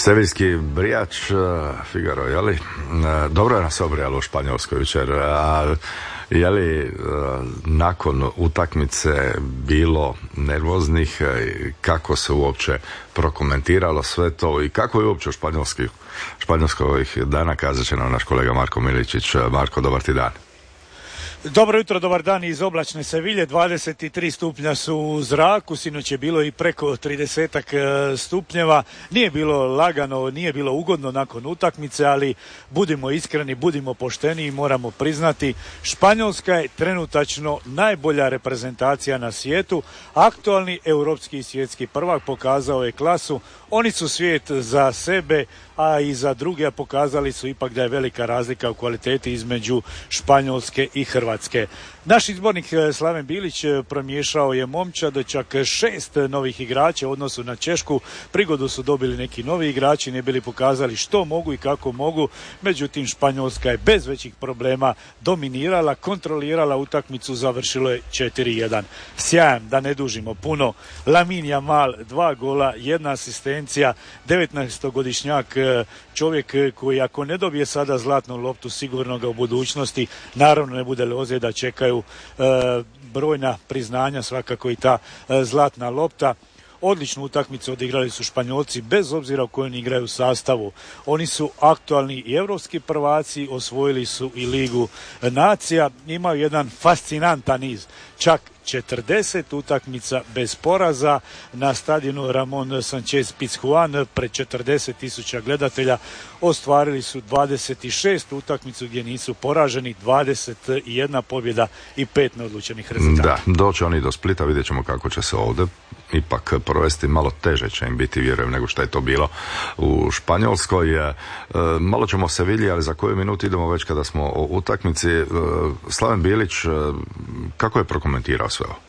Seviljski brijač Figaro, jeli? Dobro je nas obrijalo u Španjolskoj jučer. Je li nakon utakmice bilo nervoznih? Kako se uopće prokomentiralo sve to i kako je uopće u Španjolskoj ovih dana, kazat će nam naš kolega Marko Miličić. Marko, dobar ti dan. Dobro jutro, dobar dan iz oblačne Sevilje. 23 stupnja su u zraku, sinoć je bilo i preko 30 stupnjeva. Nije bilo lagano, nije bilo ugodno nakon utakmice, ali budimo iskreni, budimo pošteni i moramo priznati, Španjolska je trenutačno najbolja reprezentacija na svijetu. Aktualni europski i svjetski prvak pokazao je klasu. Oni su svijet za sebe, a i za druge, pokazali su ipak da je velika razlika u kvaliteti između Španjolske i Hrvatske. Naš izbornik Slaven Bilić promiješao je momčad, čak 6 novih igrača u odnosu na Češku. Prigodu su dobili neki novi igrači, ne bili pokazali što mogu i kako mogu. Međutim, Španjolska je bez većih problema dominirala, kontrolirala utakmicu, završilo je 4-1. Sjajan, da ne dužimo puno. Lamine Yamal, 2 gola, 1 asistencija, 19-godišnjak, čovjek koji ako ne dobije sada zlatnu loptu, sigurno ga u budućnosti, naravno ne bude loze da čekaju brojna priznanja, svakako i ta zlatna lopta. Odličnu utakmicu odigrali su Španjolci bez obzira u kojem igraju sastavu. Oni su aktualni i europski prvaci, osvojili su i Ligu nacija, imaju jedan fascinantan niz, čak 40 utakmica bez poraza na stadionu Ramon Sánchez Pizjuan pred 40.000 gledatelja. Ostvarili su 26 utakmicu gdje nisu poraženi, 21 pobjeda i 5 neodlučenih rezultata. Da, doći oni do Splita, vidjet ćemo kako će se ovdje ipak provesti. Malo teže će im biti, vjerujem, nego što je to bilo u Španjolskoj. Malo ćemo o Sevilji, ali za koju minutu idemo već kada smo o utakmici. Slaven Bilić, kako je prokomentirao sve ovo?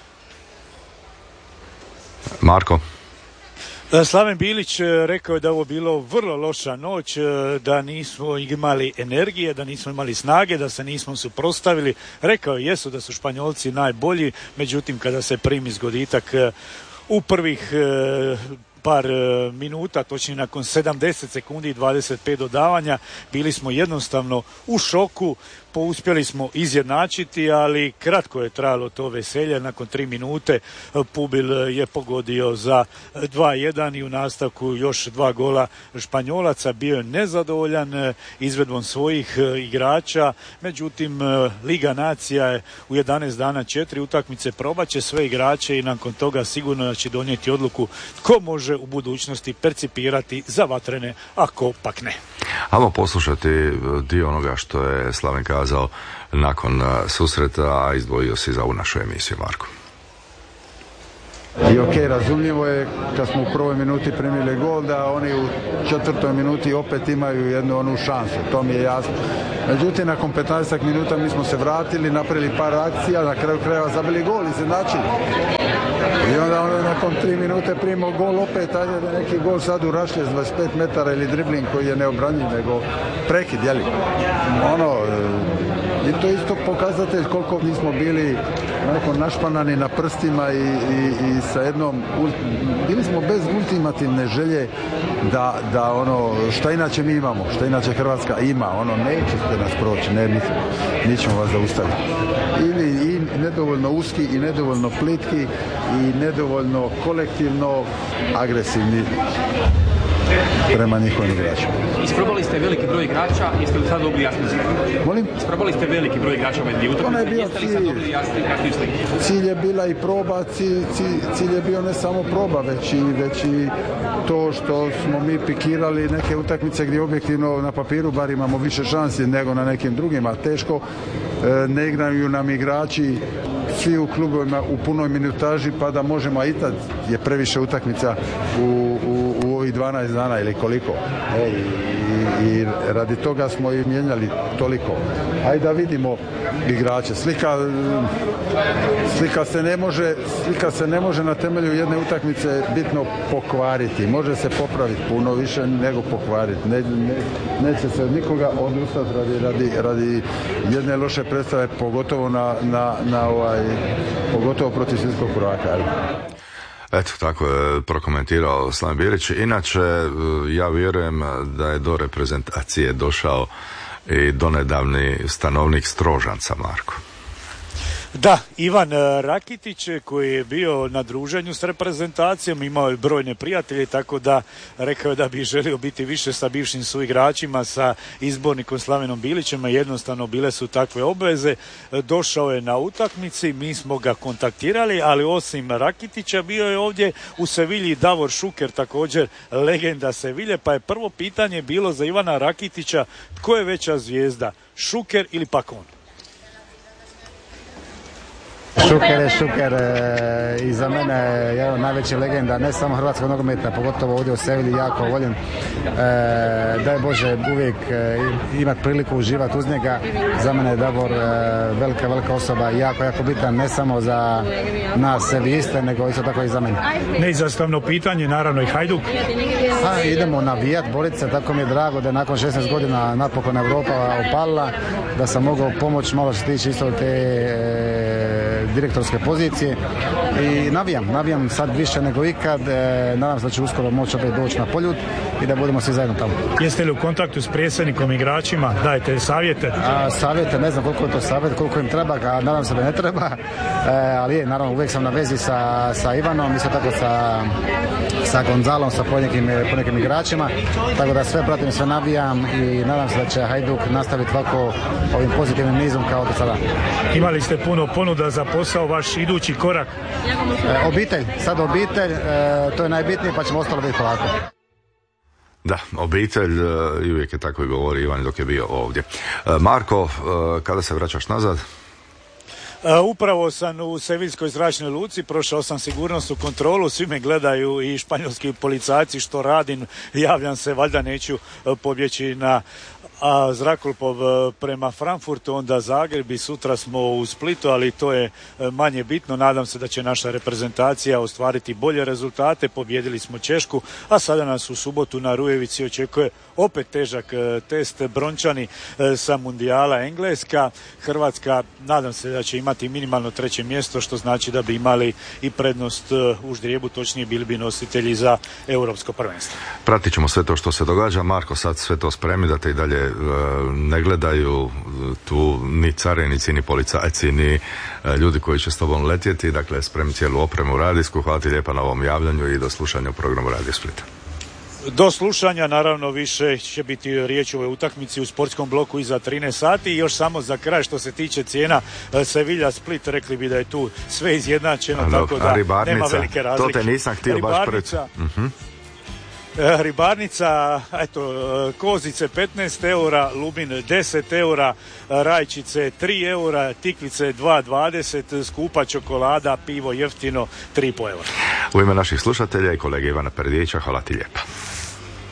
Marko? Slaven Bilić rekao je da ovo bilo vrlo loša noć, da nismo imali energije, da nismo imali snage, da se nismo suprotstavili. Rekao je jesu da su Španjolci najbolji, međutim kada se primi zgoditak u prvih par minuta, točnije nakon 70 sekundi i 25 dodavanja, bili smo jednostavno u šoku. Uspjeli smo izjednačiti, ali kratko je trajalo to veselje. Nakon 3 minute Pubil je pogodio za 2-1 i u nastavku još 2 gola Španjolaca. Bio je nezadovoljan izvedbom svojih igrača, međutim Liga nacija je u 11 dana 4 utakmice, probaće sve igrače i nakon toga sigurno da će donijeti odluku tko može u budućnosti percipirati za vatrene, a ko pak ne. Ajmo poslušati dio onoga što je Slaven kazao nakon susreta, a izdvojio si za ovu našu emisiju, Marko. I ok, razumljivo je kad smo u prvoj minuti primili gol da oni u 4. minuti opet imaju jednu onu šansu, to mi je jasno. Međutim, nakon 15 minuta mi smo se vratili, napravili par akcija, na kraju krajeva zabili gol i izjednačili. I onda nakon 3 minute primao gol opet, ajde da neki gol sad u rašlje s 25 metara ili dribling koji je neobranjiv, nego prekid, jeli? I to isto pokazatelj koliko mi smo bili našpanani na prstima i sa jednom, bili smo bez ultimativne želje da šta inače mi imamo, šta inače Hrvatska ima, nećete nas proći, mi ćemo vas zaustaviti. Ili i nedovoljno uski i nedovoljno plitki i nedovoljno kolektivno agresivni prema njihovim igračima. Isprobali ste veliki broj igrača, jeste li sad dobili jasnu sliku? Molim? Isprobali ste veliki broj igrača ove dvije utakmice, jeste li sad dobili jasnu sliku? Cilj je bila i proba, cilj je bio ne samo proba, već i to što smo mi pikirali neke utakmice gdje objektivno na papiru bar imamo više šansi nego na nekim drugima. Teško, ne igraju nam igrači svi u klubovima u punoj minutaži, pa da možemo, a i tad je previše utakmica u ovih 12 dana ili koliko. I radi toga smo i mijenjali toliko. Ajde da vidimo igrače. Slika se ne može na temelju jedne utakmice bitno pokvariti. Može se popraviti puno više nego pokvariti. Neće se nikoga odustati radi jedne loše predstave, pogotovo pogotovo protiv svjetskog prvaka. Eto, tako je prokomentirao Slaven Bilić. Inače, ja vjerujem da je do reprezentacije došao i donedavni stanovnik Strožanca, Marko. Da, Ivan Rakitić koji je bio na druženju s reprezentacijom, imao je brojne prijatelje, tako da rekao je da bi želio biti više sa bivšim suigračima, sa izbornikom Slavenom Bilićem, a jednostavno bile su takve obveze. Došao je na utakmici, mi smo ga kontaktirali, ali osim Rakitića bio je ovdje u Sevilji Davor Šuker, također legenda Sevilje, pa je prvo pitanje bilo za Ivana Rakitića, tko je veća zvijezda, Šuker ili pak on? Šuker je Šuker i za mene je jedan od najvećih legenda, ne samo hrvatskog nogometa, pogotovo ovdje u Sevilji, jako voljen. Daj Bože uvijek imati priliku uživati uz njega. Za mene je Davor velika osoba, jako bitan, ne samo za nas Seviljiste, nego isto tako i za mene. Neizostavno pitanje, naravno i Hajduk. Idemo navijat, borit se, tako mi je drago da je nakon 16 godina napokon Europa opalila, da sam mogao pomoći malo što tiče isto te direktorske pozicije i navijam sad više nego ikad, nadam se da će uskoro moći opet doći na Poljud i da budemo svi zajedno tamo. Jeste li u kontaktu s predsjednikom, igračima, dajete savjete? Savjete, ne znam koliko je to savjet, koliko im treba, a nadam se da ne treba, ali je, naravno uvijek sam na vezi sa Ivanom, isto tako sa Gonzalom, sa ponekim igračima, tako da sve pratim, sve navijam i nadam se da će Hajduk nastaviti ovako ovim pozitivnim nizom kao do sada. Imali ste puno ponuda za posao, vaš idući korak? Obitelj, to je najbitnije, pa ćemo ostalo biti polako. Da, obitelj, i uvijek je tako i govori Ivan dok je bio ovdje. Marko, kada se vraćaš nazad? Upravo sam u Seviljskoj zračnoj luci, prošao sam sigurnosnu kontrolu, svi me gledaju i španjolski policajci što radim, javljam se, valjda neću pobjeći na zrakoplov prema Frankfurtu, onda Zagreb i sutra smo u Splitu, ali to je manje bitno. Nadam se da će naša reprezentacija ostvariti bolje rezultate. Pobjedili smo Češku, a sada nas u subotu na Rujevici očekuje opet težak test, brončani sa mundijala Engleska. Hrvatska, nadam se da će imati minimalno 3. mjesto, što znači da bi imali i prednost u ždrijebu, točnije bili bi nositelji za europsko prvenstvo. Pratit ćemo sve to što se događa. Marko, sad sve to spremi da te i dalje ne gledaju tu ni carinici, ni policajci, ni ljudi koji će s tobom letjeti. Dakle, spremi cijelu opremu radijsku. Hvala ti lijepa na ovom javljanju i do slušanja u programu Radio Splita. Do slušanja, naravno više će biti riječ o ovoj utakmici u sportskom bloku iza 13 sati. I još samo za kraj što se tiče cijena Sevilja Split, rekli bi da je tu sve izjednačeno, tako da nema velike razlike. To te nisam htio baš preći. Ribarnica, kozice 15 eura, lubin 10 eura, rajčice 3 eura, tikvice 2,20, skupa čokolada, pivo jeftino 3,5 eura. U ime naših slušatelja i kolege Ivana Perdijevića, hvala ti lijepa.